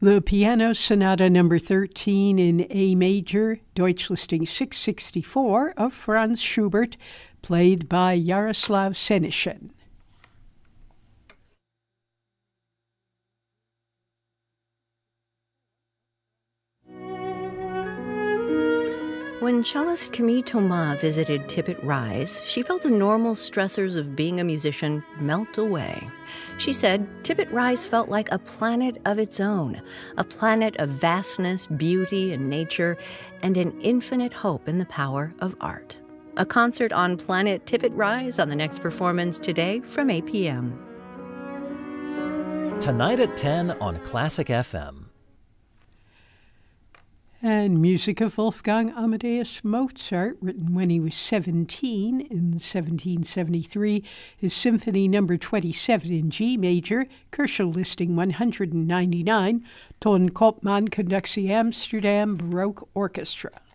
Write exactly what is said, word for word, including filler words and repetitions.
The Piano Sonata number thirteen in A major, Deutsch listing six sixty-four of Franz Schubert, played by Jaroslav Senyshyn. When cellist Camille Thomas visited Tippett Rise, she felt the normal stressors of being a musician melt away. She said Tippett Rise felt like a planet of its own, a planet of vastness, beauty, and nature, and an infinite hope in the power of art. A concert on Planet Tippett Rise on the next performance today from eight p.m. Tonight at ten on Classic F M. And music of Wolfgang Amadeus Mozart, written when he was seventeen in seventeen seventy-three, his Symphony number twenty-seven in G major, Kerschel listing one hundred ninety-nine, Ton Koopman conducts the Amsterdam Baroque Orchestra.